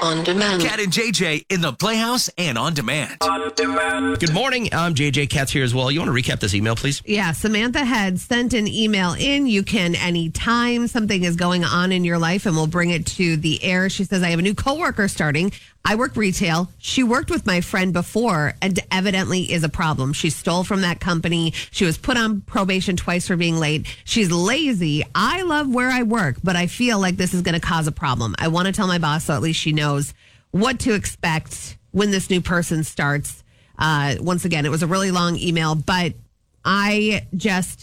On demand. Cat and JJ in the Playhouse and on demand. Good morning. I'm JJ. Cat's here as well. You want to recap this email, please? Yeah, Samantha had sent an email in. You can anytime something is going on in your life, and we'll bring it to the air. She says, I have a new coworker starting. I work retail. She worked with my friend before and evidently is a problem. She stole from that company. She was put on probation twice for being late. She's lazy. I love where I work, but I feel like this is going to cause a problem. I want to tell my boss so at least she knows what to expect when this new person starts. Once again, it was a really long email, but I just